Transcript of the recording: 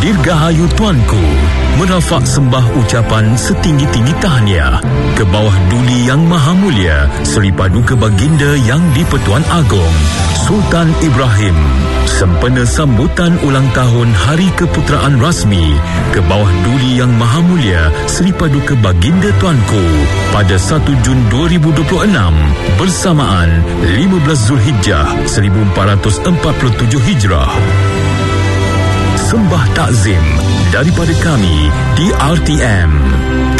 Dirgahayu Tuanku, merafak sembah ucapan setinggi-tinggi tahniah ke bawah Duli Yang Maha Mulia Seri Paduka Baginda Yang di-Pertuan Agong Sultan Ibrahim, sempena sambutan ulang tahun Hari Keputeraan Rasmi ke bawah Duli Yang Maha Mulia Seri Paduka Baginda Tuanku pada 1 Jun 2026 bersamaan 15 Zulhijjah 1447 Hijrah. Sembah takzim daripada kami di RTM.